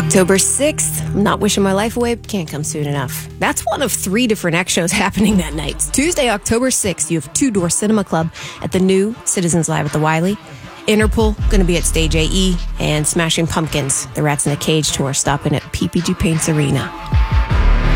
October 6th, I'm not wishing my life away, but can't come soon enough. That's one of 3 different X shows happening that night. Tuesday, October 6th, you have Two Door Cinema Club at the new Citizens Live at the Wiley. Interpol, going to be at Stage AE, and Smashing Pumpkins, the Rats in a Cage tour, stopping at PPG Paints Arena.